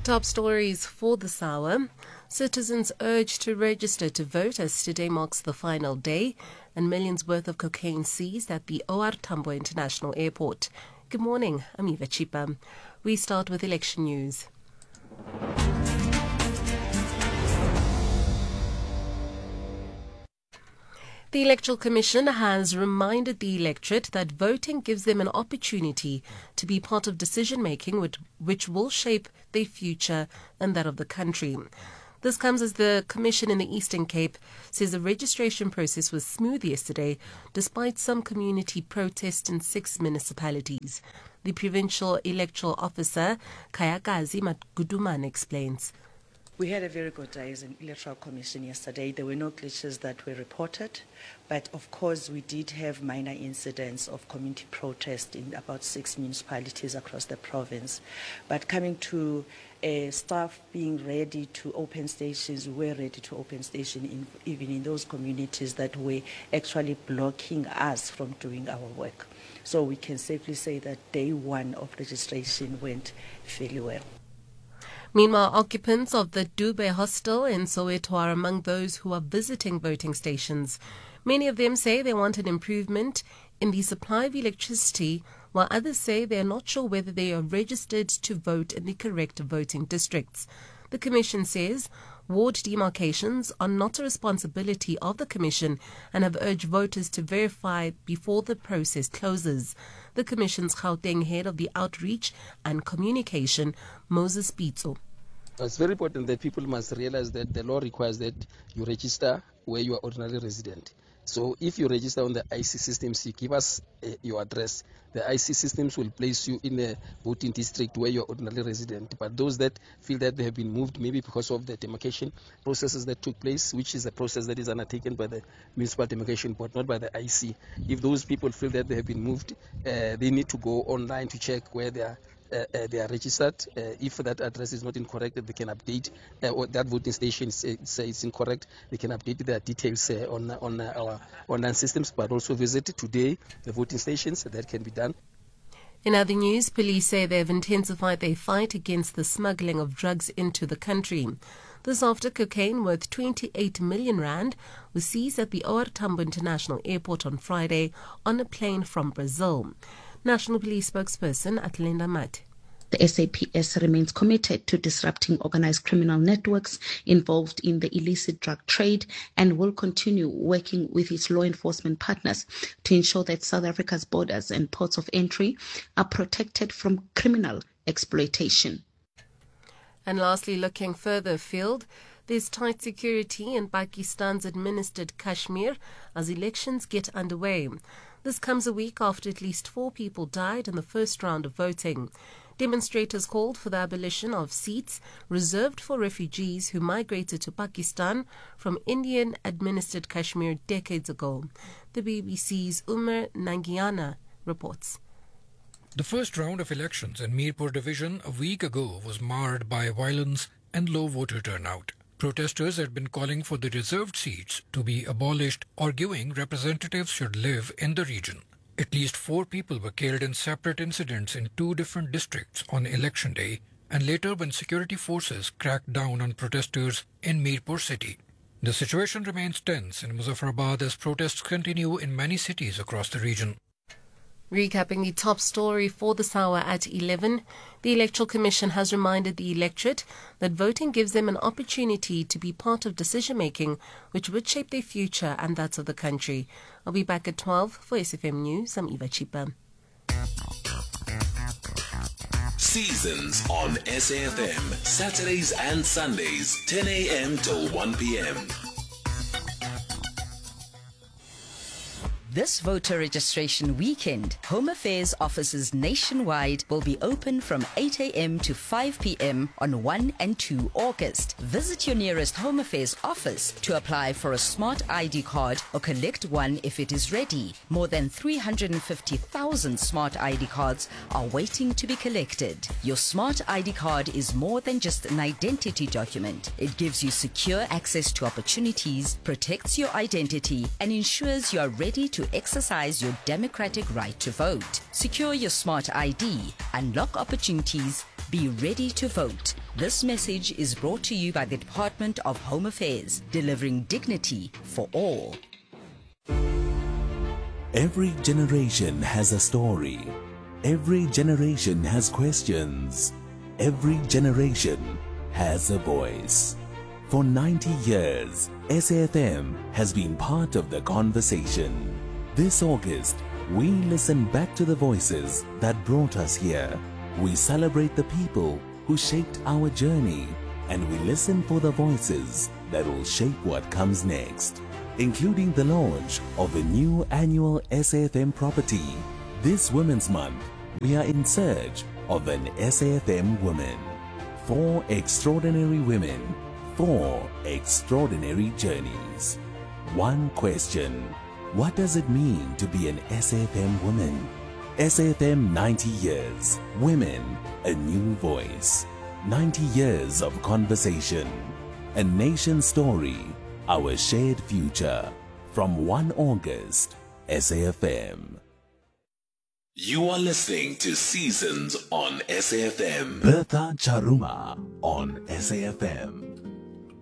Top stories for this hour. Citizens urged to register to vote as today marks the final day, and millions worth of cocaine seized at the OR Tambo International Airport. Good morning, I'm Eva Chipa. We start with election news. The Electoral Commission has reminded the electorate that voting gives them an opportunity to be part of decision-making which will shape their future and that of the country. This comes as the Commission in the Eastern Cape says the registration process was smooth yesterday despite some community protests in 6 municipalities. The Provincial Electoral Officer, Kayakazi Matgudumane, explains. We had a very good day as an Electoral Commission yesterday. There were no glitches that were reported, but of course we did have minor incidents of community protest in about 6 municipalities across the province. But coming to staff being ready to open stations, we were ready to open stations even in those communities that were actually blocking us from doing our work. So we can safely say that day one of registration went fairly well. Meanwhile, occupants of the Dube hostel in Soweto are among those who are visiting voting stations. Many of them say they want an improvement in the supply of electricity, while others say they are not sure whether they are registered to vote in the correct voting districts. The Commission says ward demarcations are not a responsibility of the Commission and have urged voters to verify before the process closes. The Commission's Gauteng head of the outreach and communication, Moses Pitso. It's very important that people must realize that the law requires that you register where you are ordinarily resident. So if you register on the IC systems, you give us your address. The IC systems will place you in a voting district where you are ordinarily resident. But those that feel that they have been moved, maybe because of the demarcation processes that took place, which is a process that is undertaken by the Municipal Demarcation Board, not by the IC. If those people feel that they have been moved, they need to go online to check where they are registered. If that address is not incorrect, they can update, or that voting station says it's incorrect, they can update their details on our online systems, but also visit today the voting stations. That can be done. In other news, police say they have intensified their fight against the smuggling of drugs into the country. This after cocaine worth 28 million rand was seized at the OR Tambo International Airport on Friday on a plane from Brazil. National Police spokesperson Atlinda Matt. The SAPS remains committed to disrupting organized criminal networks involved in the illicit drug trade and will continue working with its law enforcement partners to ensure that South Africa's borders and ports of entry are protected from criminal exploitation. And lastly, looking further afield, there's tight security in Pakistan's administered Kashmir as elections get underway. This comes a week after at least 4 people died in the first round of voting. Demonstrators called for the abolition of seats reserved for refugees who migrated to Pakistan from Indian-administered Kashmir decades ago. The BBC's Umar Nangiana reports. The first round of elections in Mirpur division a week ago was marred by violence and low voter turnout. Protesters had been calling for the reserved seats to be abolished, arguing representatives should live in the region. At least 4 people were killed in separate incidents in 2 different districts on election day, and later when security forces cracked down on protesters in Mirpur city. The situation remains tense in Muzaffarabad as protests continue in many cities across the region. Recapping the top story for this hour at 11, the Electoral Commission has reminded the electorate that voting gives them an opportunity to be part of decision-making which would shape their future and that of the country. I'll be back at 12 for SFM News. I'm Eva Chipa. Seasons on SAFM, Saturdays and Sundays, 10 a.m. till 1 p.m. This voter registration weekend, Home Affairs offices nationwide will be open from 8 a.m. to 5 p.m. on 1 and 2 August. Visit your nearest Home Affairs office to apply for a smart ID card or collect one if it is ready. More than 350,000 smart ID cards are waiting to be collected. Your smart ID card is more than just an identity document. It gives you secure access to opportunities, protects your identity, and ensures you are ready to exercise your democratic right to vote. Secure your smart ID, unlock opportunities, Be ready to vote. This message is brought to you by the Department of Home Affairs, delivering dignity for all. Every generation has a story. Every generation has questions. Every generation has a voice. For 90 years, SAFM has been part of the conversation. This August, we listen back to the voices that brought us here. We celebrate the people who shaped our journey, and we listen for the voices that will shape what comes next, including the launch of a new annual SAFM property. This Women's Month, we are in search of an SAFM woman. 4 extraordinary women, 4 extraordinary journeys. One question: what does it mean to be an SAFM woman? SAFM 90 years. Women, a new voice. 90 years of conversation. A nation story, our shared future. From 1 August, SAFM. You are listening to Seasons on SAFM. Bertha Charuma on SAFM.